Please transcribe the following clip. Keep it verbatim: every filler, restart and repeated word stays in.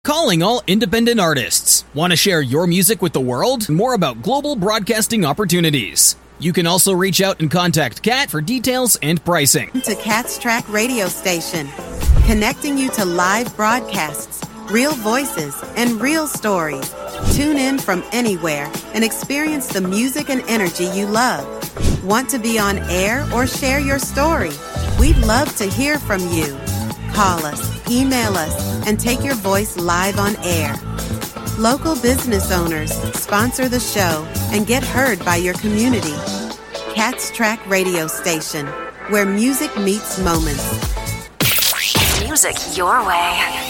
Calling all independent artists. Want to share your music with the world? More about global broadcasting opportunities. You can also reach out and contact Kat for details and pricing. To Kat's Track Radio Station, connecting you to live broadcasts, real voices, and real stories. Tune in from anywhere and experience the music and energy you love. Want to be on air or share your story? We'd love to hear from you. Call us, email us, and take your voice live on air. Local business owners sponsor the show and get heard by your community. Kat's Track Radio Station, where music meets moments. Music your way.